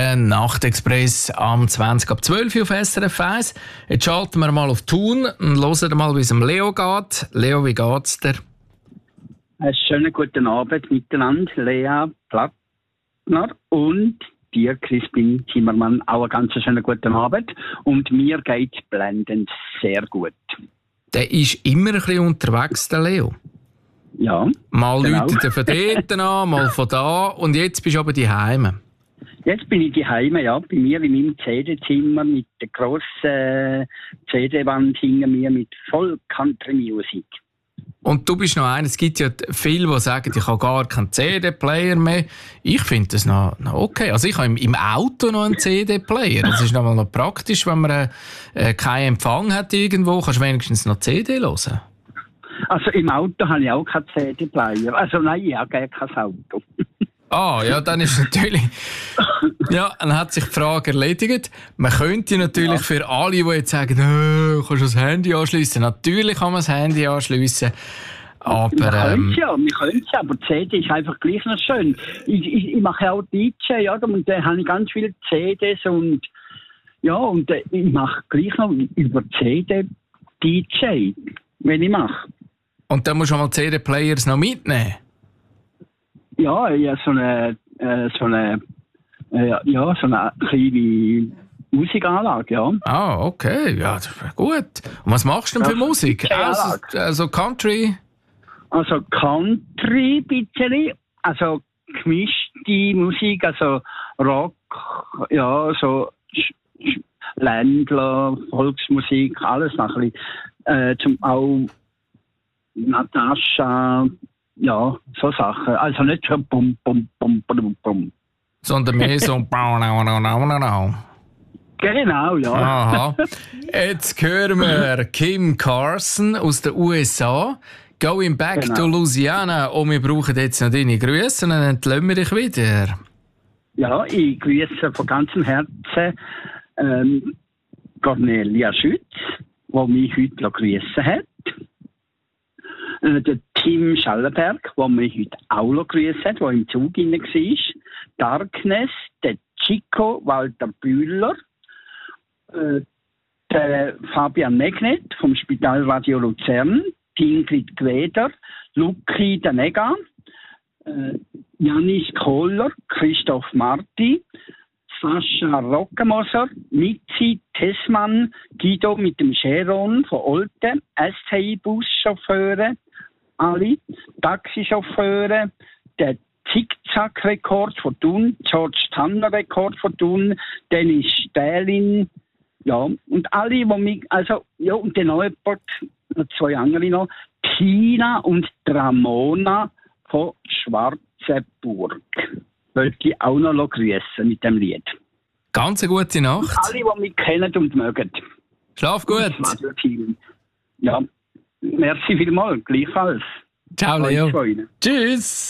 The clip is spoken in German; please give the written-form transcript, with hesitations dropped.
der Nachtexpress am 20 ab 12 Uhr auf SRF 1. Jetzt schalten wir mal auf Thun und hören mal, wie es dem Leo geht. Leo, wie geht's dir? Einen schönen guten Abend miteinander, Lea Plattner und dir, Crispin Zimmermann, auch einen ganz schönen guten Abend. Und mir geht blendend sehr gut. Der ist immer ein bisschen unterwegs, der Leo. Ja. Mal genau. läutet er von dort an, mal von da und jetzt bist du aber daheim. Jetzt bin ich daheim, ja, bei mir in meinem CD-Zimmer mit der grossen CD-Wand hinter mir mit voll Country-Musik. Und du bist noch einer, es gibt ja viele, die sagen, ich habe gar keinen CD-Player mehr. Ich finde das noch okay. Also ich habe im Auto noch einen CD-Player. Das ist noch praktisch, wenn man keinen Empfang hat irgendwo, kannst du wenigstens noch CD hören. Also im Auto habe ich auch keinen CD-Player. Also nein, ich habe gar kein Auto. Ah, ja, dann ist natürlich... Ja, dann hat sich die Frage erledigt. Man könnte natürlich für alle, die jetzt sagen, kannst du das Handy anschliessen? Natürlich kann man das Handy anschliessen. Aber... wir können es ja, aber die CD ist einfach gleich noch schön. Ich mache auch DJ, ja, und da habe ich ganz viele CDs und ja, und ich mache gleich noch über CD DJ, wenn ich mache. Und dann musst du mal CD-Players noch mitnehmen? Ja, so eine kleine Musikanlage, ja. Ah, okay, ja, das ist gut. Und was machst du denn für Musik? Also Country? Also Country bisschen, also gemischte Musik, also Rock, ja, so Ländler, Volksmusik, alles noch ein bisschen. Auch Natascha, ja, so Sachen. Also nicht so bum, bum, bum, bum, bum. Sondern mehr so Genau, ja. Aha. Jetzt hören wir Kim Carson aus den USA. Going back to Louisiana. Und wir brauchen jetzt noch deine Grüße und dann entlösen wir dich wieder. Ja, ich grüße von ganzem Herzen Cornelia Schütz, die mich heute grüßen hat. Der Tim Schallenberg, der mich heute auch grüßt hat, der im Zug hinein war. Darkness, der Chico Walter Bühler, der Fabian Megnet vom Spitalradio Luzern, Ingrid Gweder, Luki Danega, Janis Kohler, Christoph Marti, Sascha Rockemoser, Mitzi Tessmann, Guido mit dem Cheron von Olten, STI-Buschauffeure, alle, Taxichauffeure, der Zickzack-Rekord von Thun, George Tanner-Rekord von Thun, Dennis Stählin, ja, und alle, die mich, also, ja, und den Neuport, noch zwei andere noch, Tina und Ramona von Schwarzenburg. Wollte ich auch noch grüßen mit dem Lied. Ganz eine gute Nacht. Und alle, die mich kennen und mögen. Schlaf gut. Ja, merci vielmals, gleichfalls. Ciao, Leo. Tschüss.